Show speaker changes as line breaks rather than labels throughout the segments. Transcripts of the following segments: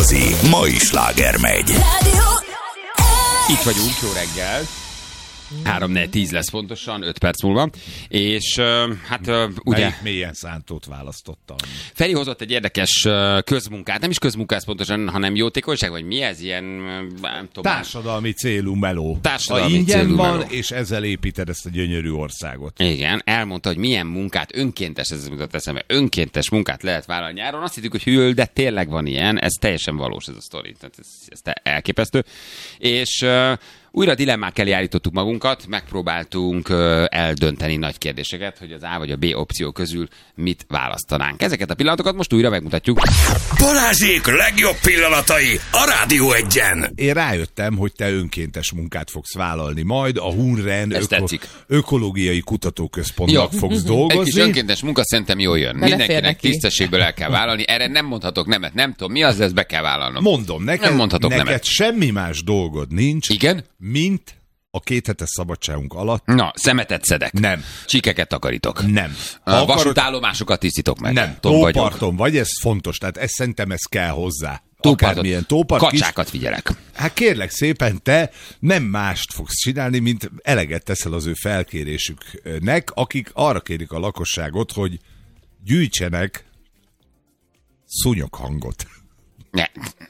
igazi mai sláger megy.
Itt vagyunk, jó reggel. 3-4-10 lesz pontosan, 5 perc múlva. És hát ugye...
Mélyen szántót választottam.
Feri hozott egy érdekes közmunkát, nem is közmunkász pontosan, hanem jótékonyság, vagy mi ez? Ilyen, nem tudom.
Társadalmi célú meló.
Társadalmi
ingyen
célú
van,
meló.
és ezzel építed ezt a gyönyörű országot.
Igen, elmondta, hogy milyen munkát, önkéntes, ez jutott eszembe, önkéntes munkát lehet vállalni nyáron. Azt hittük, hogy hűl, de tényleg van ilyen, ez teljesen valós ez a sztori, tehát ez elképesztő. És újra dilemmák elé állítottuk magunkat, megpróbáltunk eldönteni nagy kérdéseket, hogy az A vagy a B opció közül mit választanánk. Ezeket a pillanatokat most újra megmutatjuk.
Balázsék legjobb pillanatai a Rádió Egyen.
Én rájöttem, hogy te önkéntes munkát fogsz vállalni majd, a Hunren ökológiai kutatóközpontnak fogsz dolgozni.
Egy kis önkéntes munka szerintem jól jön. Mindenkinek tisztességből el kell vállalni. Erre nem mondhatok nemet, nem tudom mi az, de ezt be kell vállalnom.
Mondom, neked
nemet.
semmi más dolgod nincs.
Igen?
Mint a 2 hetes szabadságunk alatt.
Na, szemetet szedek.
Nem.
Csíkeket takarítok.
Nem.
Vasútállomásokat tisztítok meg.
Nem. Tóparton vagy, ez fontos, tehát szerintem ez kell hozzá. Akármilyen tópart.
Kacsákat figyelek.
Hát kérlek szépen, te nem mást fogsz csinálni, mint eleget teszel az ő felkérésüknek, akik arra kérik a lakosságot, hogy gyűjtsenek szúnyoghangot.
Ne.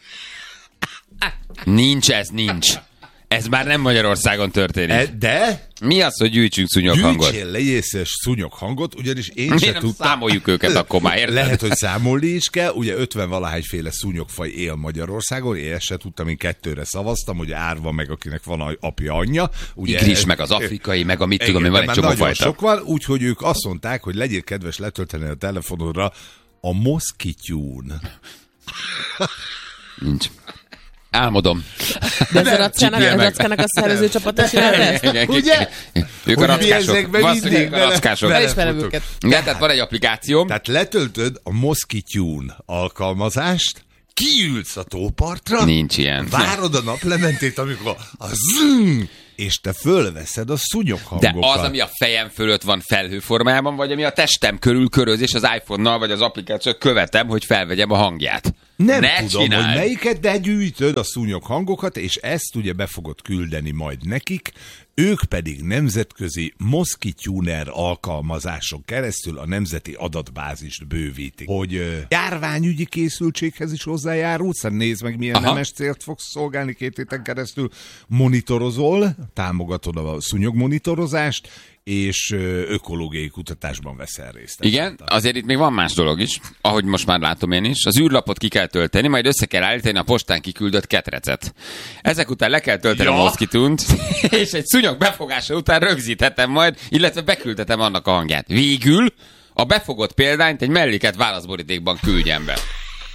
Nincs. Ez már nem Magyarországon történik.
De?
Mi az, hogy gyűjtsünk szúnyoghangot?
Gyűjtsél legyészes szúnyoghangot, ugyanis én
sem
tudtam.
Számoljuk őket akkor már, érted?
Lehet, hogy számolni is kell. Ugye 50-valahányféle szúnyogfaj él Magyarországon. Én ezt se tudtam, én 2-re szavaztam, hogy árva meg, akinek van apja, anyja.
Igris, meg az afrikai, meg a mit tudom, van egy csomó fajta.
Sok van, úgyhogy ők azt mondták, hogy legyél kedves letölteni a telefonodra a Moszkittyún.
Nincs. Álmodom.
De ez a Rackának a szervező csapata csinálta ezt?
Ugye?
Ők a rackások. Valószínűleg a rackások.
Felismerem őket.
Igen, tehát van egy applikáció.
Tehát letöltöd a Moszkittyún alkalmazást, kiülsz a tópartra,
nincs ilyen.
Várod a naplementét, amikor a zzzz, és te fölveszed a szúnyoghangokat.
De az, ami a fejem fölött van felhőformájában, vagy ami a testem körül köröz, és az iPhone-nal, vagy az applikációt követem, hogy felvegyem a hangját.
Nem tudom, hogy melyiket, de gyűjtöd a szúnyoghangokat, és ezt ugye be fogod küldeni majd nekik, ők pedig nemzetközi Moszkittyúner alkalmazáson keresztül a nemzeti adatbázist bővítik. Hogy járványügyi készültséghez is hozzájárulsz, nézd meg milyen nemes célt fogsz szolgálni 2 héten keresztül, monitorozol, támogatod a szúnyogmonitorozást, és ökológiai kutatásban veszel részt.
Igen, azért itt még van más dolog is, ahogy most már látom én is. Az űrlapot ki kell tölteni, majd össze kell állítani a postán kiküldött ketrecet. Ezek után le kell tölteni a Moszkittyúnt, és egy szúnyog befogása után rögzíthetem majd, illetve beküldhetem annak a hangját. Végül a befogott példányt egy melléket válaszborítékban küldjem be.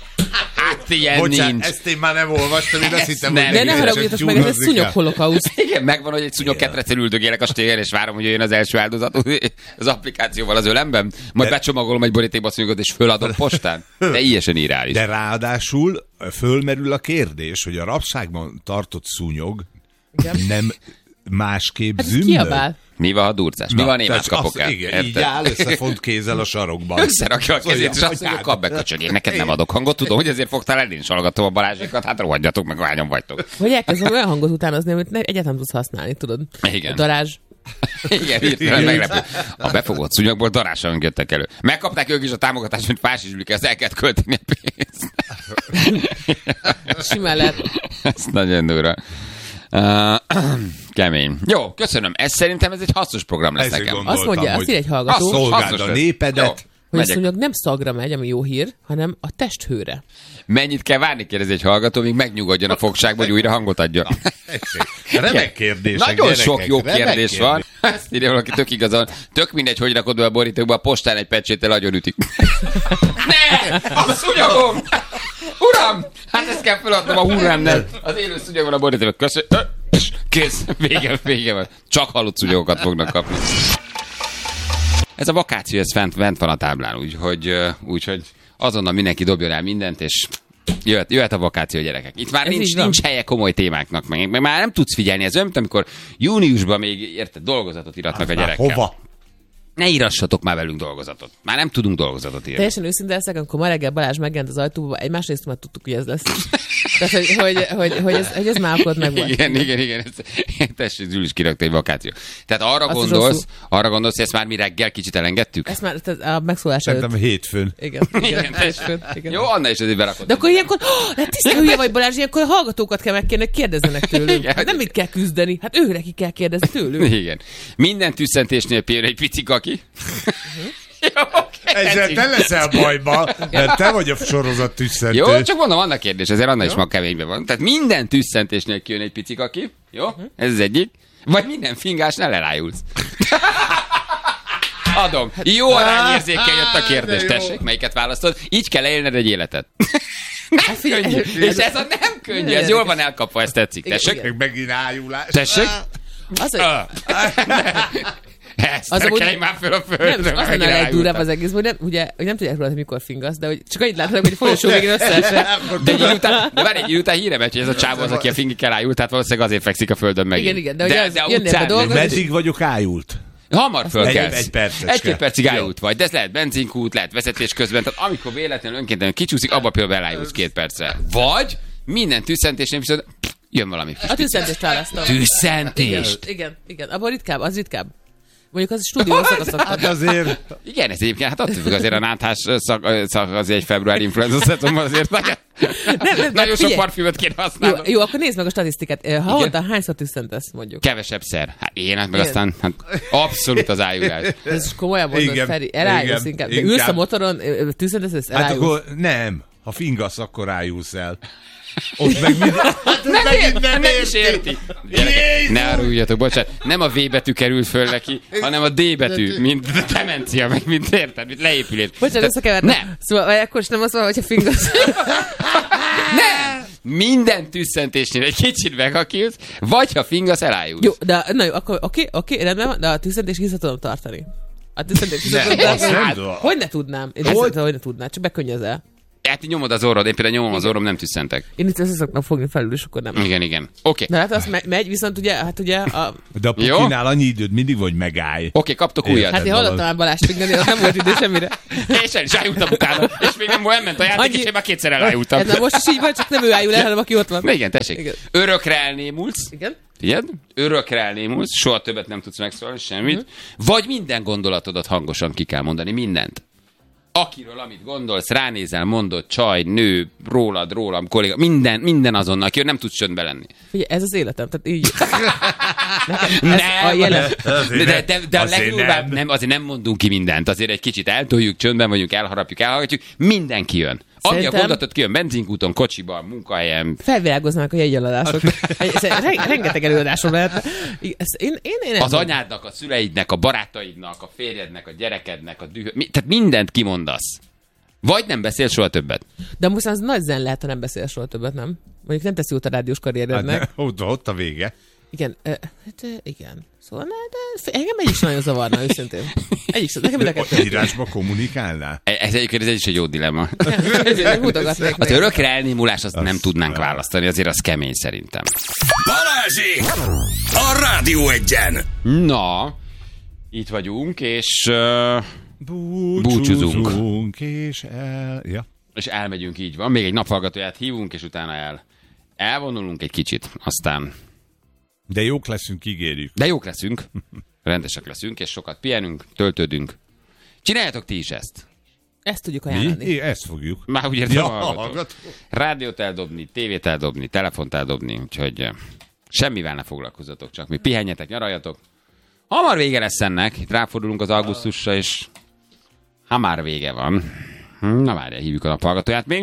Hát ilyen
bocsánat,
nincs.
ezt én már nem olvastam, én azt hittem,
hogy... De ne haragudjatok meg, ez egy szúnyog-holokauszt.
Igen, megvan, hogy egy szúnyog ketrecen üldögélek a stégen, és várom, hogy jöjjön az első áldozat az applikációval az ölemben, majd becsomagolom egy borítékba a szúnyogot, és föladom postán. Teljesen irreális.
De ráadásul fölmerül a kérdés, hogy a rabságban tartott szúnyog nem másképp zümmög.
Kiabál.
Mi van, ha durcás? Mi van, német kapok el?
Igen, így áll összefont kézzel a sarokban.
Összerakja a kezét, és azt mondja, kap be, köcsög, én neked nem adok hangot. Tudom, hogy ezért fogtál el, én is hallgatom a Balázsékat, hát rohadjatok meg, hányan vagytok.
Hogy elkezdem olyan hangot utánozni, amit egyáltalán tudsz használni, tudod?
Igen.
Darázs.
Igen, hirtelen meglepő. A befogott szúnyogból darássaink jöttek elő. Megkapták ők is a támogatást, mint fásizslik, ezt el kellett költeni a pénzt.
Simán lehet.
Ez nagyon durva. Kemény. Jó, köszönöm. Szerintem ez egy hasznos program lesz nekem.
Azt mondja, azt ír egy hallgató.
Szolgáld a népedet.
Hogy a szúnyog nem szagra megy, ami jó hír, hanem a testhőre.
Mennyit kell várni, kérdezi egy hallgató, míg megnyugodjon a fogságba, hogy újra hangot adjon.
Remek kérdések.
Nagyon
gyerekek,
sok jó kérdés van. Ezt írja valaki, tök igazán. Tök mindegy, hogy rakod be a borítókba, a postán egy pecséttel agyon ütik. Ne! A szúnyogom! Uram! Hát ezt kell feladnom a hurrámnál. Az élő szúnyogon a borítókba. Köszönöm. Kész. Vége van. Csak halott szúnyogokat fognak kapni. Ez a vakáció, ez fent van a táblán, úgyhogy azonnal mindenki dobjon el mindent, és jöhet a vakáció, gyerekek. Itt már nincs helye komoly témáknak, meg már nem tudsz figyelni. Ez olyan, amikor júniusban még dolgozatot iratnak a gyerekkel.
Hova?
Ne írassatok már velünk dolgozatot. Már nem tudunk dolgozatot írni.
Teljesen őszinte leszek, amikor ma reggel Balázs megjelent az ajtóba, egy másrészt már tudtuk, hogy ez lesz. Tehát, hogy ez már akkor meg volt.
Igen. Tessék, Zsül is kirakta egy vakáció. Tehát arra gondolsz, hogy ezt már mi reggel kicsit elengedtük?
Ezt már a megszólás előtt.
Szerintem hétfőn.
Igen.
Jó, Anna is azért berakott.
De akkor ilyenkor, tiszta hülye vagy Balázs, ilyenkor a hallgatókat kell megkérni, hogy kérdezzenek tőlük. Hát nem mit kell küzdeni, hát ő neki kell kérdezni tőlük.
Igen. Minden tüsszentésnél például egy pici kaki. Jó,
ezzel te leszel bajba, mert te vagy a sorozat tüsszentő.
Jó, csak mondom, vannak kérdés, ezért Anna is ma keményben van. Tehát minden tüsszentésnél kijön egy pici kaki. Jó? Ez az egyik. Vagy minden fingásnál elájulsz. Adom. Jó arányérzékkel jött a kérdés. Tessék, melyiket választod? Így kell élned egy életet. Nem könnyű. És ez a nem könnyű. Ez jól van elkapva, ezt tetszik. Tessék?
Megint ájulás.
Tessék?
Az
kelj már föl a földre.
Nem, az lenne a legdurább az egész, hogy nem tudják róla, hogy mikor fingasz, de hogy csak annyit láthatok, hogy folyosó végén összeesett.
De egy idő után híre megy, hogy ez a csávó az, aki a fingikkel ájult, tehát valószínűleg azért fekszik a földön megint.
Igen, de a utcán...
Meddig vagyok ájult?
Hamar fölkelsz.
Egy percecske.
Egy-két percig ájult vagy, de ez lehet benzinkút, lehet vezetés közben, tehát amikor véletlenül önkéntelen kicsúszik, abba például elájulsz 2 percre. Vagy minden tüsszentésnél viszont jön valami.
A tüsszentést választom.
Tüsszentést?
Igen. Abban ritkább, az ritkább. Mondjuk az stúdióban szakaszok.
Hát azért...
Igen, ez egyébként, hát attól függ, azért a náthás szak azért egy februári influenza szezonban azért nagyon sok parfümöt kéne használni.
Jó, akkor nézd meg a statisztikát. Havonta hányszor tüsszentesz, mondjuk?
Kevesebb szer. Hát én, hát meg aztán abszolút az ájulás.
Ez komolyan mondod, Feri. Elájulsz inkább. De ülsz a motoron, tüsszentesz, elájulsz.
Hát akkor nem. Ha fingasz, akkor rájulsz el. Ott meg
nem is érti. Ne aruljatok, bocsánat. Nem a V betű került föl neki, hanem a D betű, mint demencia, meg mint érted, mint leépülés.
Bocsánat, összekevertem.
Nem.
Szóval akkor is nem az van, hogyha fingasz.
Nem! Minden tüsszentésnél egy kicsit megakilsz, vagy ha fingasz, elájulsz.
Jó, de na jó, akkor oké, rendben van, de a tüsszentés vissza tudom tartani. A tüsszentés vissza tudom tartani. Hogy ne tudnám? Én hogy ne tudnám, csak bekönnyözel.
Hát nyomod az orrod, én például nyomom az orrom, nem tüsszentek.
Én itt össze szoktam fogni felül, és akkor nem.
Igen. Oké.
De hát az megy, viszont ugye,
De a pukinál annyi időd mindig, vagy megállj.
Oké, kaptok újat.
Hát én hallottam már Balást fingani, ott nem volt idő semmire.
És el is ájultam utána. És még nem ment a játék, és én már 2-szer elájultam.
Ez most is így van, csak nem ő ájul el, hanem aki ott van.
Igen, tessék. Igen. Örökre elnémulsz.
Igen.
Figyeld? Örökre elnémulsz, soha többet nem tudsz megszólalni, semmit. Vagy minden gondolatodat hangosan ki kell mondani, mindent. Akiről, amit gondolsz, ránézel, mondod, csaj, nő, rólam, kolléga, minden azonnal, akiről nem tudsz csöndbe lenni.
Figyelj, ez az életem, tehát így...
De a legjobb, nem, azért nem mondunk ki mindent, azért egy kicsit eltoljuk, csöndben vagyunk, elharapjuk, elhallgatjuk, mindenki jön. Ami a gondolatot kijön, benzinkúton, kocsiban, munkahelyen.
Felvilágoznak a jegyeladások. Rengeteg előadásom lehet.
Az anyádnak, a szüleidnek, a barátaidnak, a férjednek, a gyerekednek, a tehát mindent kimondasz. Vagy nem beszél soha többet.
De most az nagy zen lehet, ha nem beszél soha többet, nem? Mondjuk nem teszi út a rádiós karrierednek.
Hát ott a vége.
Igen, igen. Szóval engem egy is nagyon zavarna, őszintén.
Írásba kommunikálnál?
Ez is egy jó dilemma. Az örökre elnémulás azt nem tudnánk választani, azért az kemény szerintem.
Balázsék! A Rádió Egyen!
Na, itt vagyunk, és búcsúzunk. És elmegyünk, így van. Még egy naphallgatóját hívunk, és utána elvonulunk egy kicsit, aztán...
De jók leszünk, ígérjük.
De jók leszünk, rendesek leszünk, és sokat pihenünk, töltődünk. Csináljátok ti is ezt.
Ezt tudjuk ajánlani.
Mi? Ezt fogjuk.
Már úgy értem, hallgató. Rádiót eldobni, tévét eldobni, telefont eldobni, úgyhogy semmivel ne foglalkozzatok, csak mi pihenjetek, nyaraljatok. Hamar vége lesz ennek, itt ráfordulunk az augusztusra, és ha már vége van. Na várjál, hívjuk a naphallgatóját még.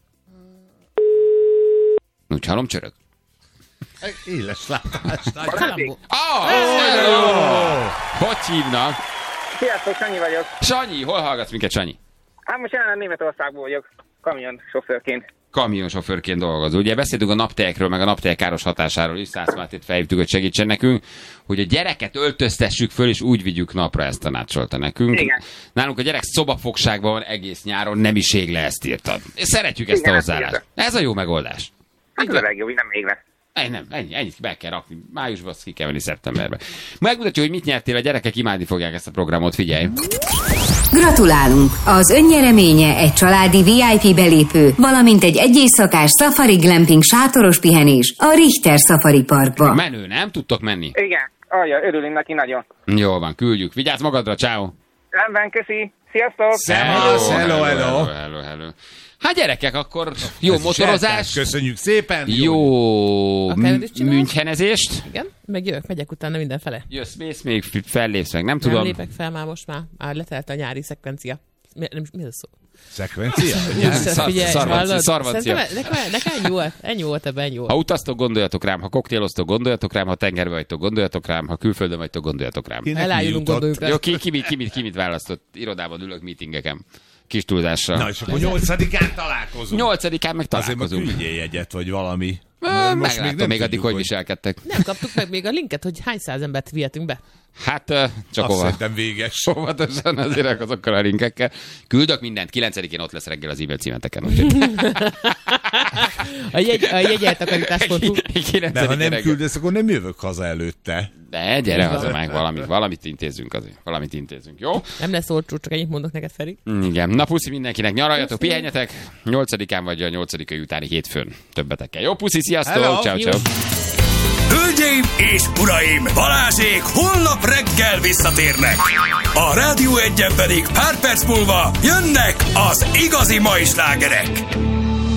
Úgy hallom, csörög.
Éles látás.
Hello! Hogy hívnak?
Sziasztok, Sanyi vagyok.
Sanyi, hol hallgatsz minket, Sanyi?
Hát most jelen Németországból vagyok, kamionsofőrként.
Kamionsofőrként dolgozó. Ugye beszéltünk a naptejekről, meg a naptejek káros hatásáról is, Szász Mátét felhívtuk, hogy segítsen nekünk, hogy a gyereket öltöztessük föl, és úgy vigyük napra, ezt tanácsolta nekünk.
Igen.
Nálunk a gyerek szobafogságban van egész nyáron, nem is ég le, ezt írtad. Szeretjük ezt a hozzáállást. Ez a jó megoldás.
Hát ez a legjobb, nem ég le.
Nem, ennyit be kell rakni. Májusban azt ki kell venni szeptemberben. Megmutatja, hogy mit nyertél, a gyerekek imádni fogják ezt a programot, figyelj.
Gratulálunk! Az önnyereménye egy családi VIP belépő, valamint egy éjszakás safari glamping sátoros pihenés a Richter Safari Parkba.
Menő, nem tudtok menni?
Igen, örülünk neki nagyon.
Jól van, küldjük. Vigyázz magadra, ciao.
Rendben, köszi. Sziasztok!
Hello. Hát gyerekek, akkor jó motorozás.
Köszönjük szépen.
Jó münchenezést.
Igen, meg jövök, megyek utána mindenfele.
Mész még, fellépsz meg, nem tudom.
Nem lépek fel már már letelt a nyári szekvencia. Mi az szó?
Szekvencia?
Szarvancia.
Nekem ennyi volt ebben, ennyi volt.
Ha utaztok, gondoljatok rám, ha koktéloztok, gondoljatok rám, ha tengerbe vagytok, gondoljatok rám, ha külföldön vagytok, gondoljatok rám.
Elájulunk, gondoljuk rá.
Jó, ki mit választott? Irodában ülök meetingeken. Kis túlzással.
Na és akkor 8-án találkozunk.
8-án meg találkozunk.
Azért ma küldjél jegyet, vagy valami.
Meglátom még addig, hogy viselkedtek.
Nem kaptuk meg még a linket, hogy hány száz embert vihetünk be.
Hát csak
azt szerintem véges.
Óvatosan azért azokkal a linkekkel. Küldök mindent, 9-én ott lesz reggel az e-mail címeteken.
A jegyeltakarítás.hu.
De ha nem küldesz, akkor nem jövök haza előtte.
De gyere haza meg, valamit intézzünk azért. Valamit intézzünk, jó?
Nem lesz olcsó, csak ennyit mondok neked, Feri.
Igen. Na puszi mindenkinek, nyaraljatok, pihenjetek. 8-án vagy a 8-ai utáni hétfőn többetekkel. Jó, puszi, sziasztok, ciao.
Hölgyeim és uraim, Balázsék holnap reggel visszatérnek. A Rádió 1-en pedig pár perc múlva jönnek az igazi mai slágerek.